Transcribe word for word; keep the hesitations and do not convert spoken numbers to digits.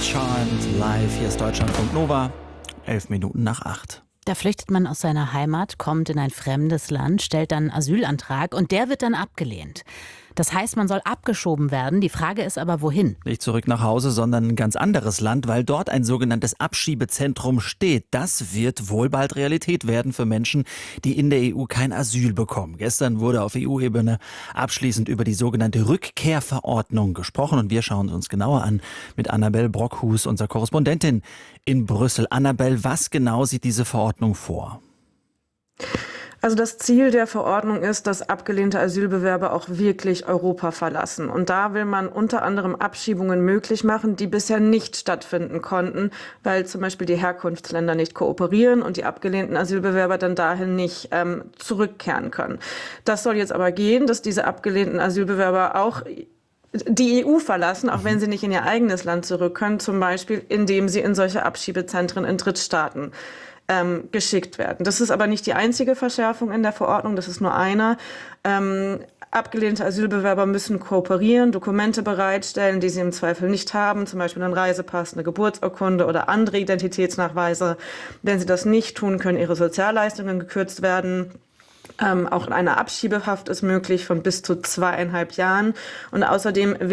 Chant live. Hier ist Deutschlandfunk Nova. Elf Minuten nach acht. Da flüchtet man aus seiner Heimat, kommt in ein fremdes Land, stellt dann einen Asylantrag und der wird dann abgelehnt. Das heißt, man soll abgeschoben werden. Die Frage ist aber, wohin? Nicht zurück nach Hause, sondern ein ganz anderes Land, weil dort ein sogenanntes Abschiebezentrum steht. Das wird wohl bald Realität werden für Menschen, die in der E U kein Asyl bekommen. Gestern wurde auf E U-Ebene abschließend über die sogenannte Rückkehrverordnung gesprochen und wir schauen uns genauer an mit Annabel Brockhus, unserer Korrespondentin in Brüssel. Annabel, was genau sieht diese Verordnung vor? Also das Ziel der Verordnung ist, dass abgelehnte Asylbewerber auch wirklich Europa verlassen. Und da will man unter anderem Abschiebungen möglich machen, die bisher nicht stattfinden konnten, weil zum Beispiel die Herkunftsländer nicht kooperieren und die abgelehnten Asylbewerber dann dahin nicht ähm, zurückkehren können. Das soll jetzt aber gehen, dass diese abgelehnten Asylbewerber auch die E U verlassen, auch wenn sie nicht in ihr eigenes Land zurück können, zum Beispiel indem sie in solche Abschiebezentren in Drittstaaten ähm, geschickt werden. Das ist aber nicht die einzige Verschärfung in der Verordnung, das ist nur einer. Ähm, abgelehnte Asylbewerber müssen kooperieren, Dokumente bereitstellen, die sie im Zweifel nicht haben, zum Beispiel einen Reisepass, eine Geburtsurkunde oder andere Identitätsnachweise. Wenn sie das nicht tun, können ihre Sozialleistungen gekürzt werden. Ähm, auch eine Abschiebehaft ist möglich von bis zu zweieinhalb Jahren. Und außerdem